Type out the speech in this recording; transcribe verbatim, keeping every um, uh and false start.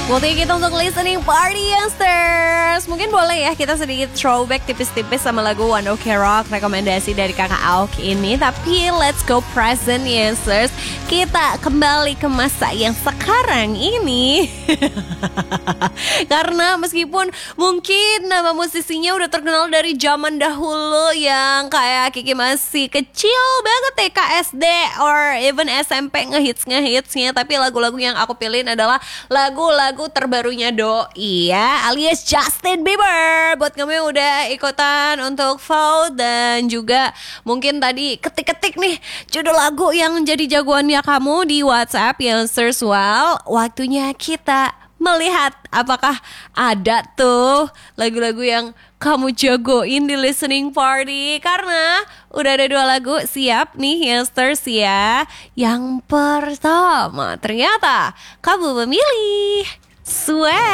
Waktunya kita untuk listening party youngsters. Mungkin boleh ya kita sedikit throwback tipis-tipis sama lagu One Ok Rock, rekomendasi dari kakak Aok ini. Tapi let's go present youngsters. Kita kembali ke masa yang sekarang ini. Karena meskipun mungkin nama musisinya udah terkenal dari zaman dahulu, yang kayak Kiki masih kecil banget T K S D or even S M P ngehits-ngehitsnya, tapi lagu-lagu yang aku pilihin adalah lagu-lagu terbarunya Doi ya, alias Justin Bieber. Buat kamu yang udah ikutan untuk vote dan juga mungkin tadi ketik-ketik nih judul lagu yang jadi jagoannya kamu di WhatsApp youngsters, well, waktunya kita melihat apakah ada tuh lagu-lagu yang kamu jagoin di listening party. Karena udah ada dua lagu siap nih youngsters ya. Yang pertama ternyata kamu memilih Sweat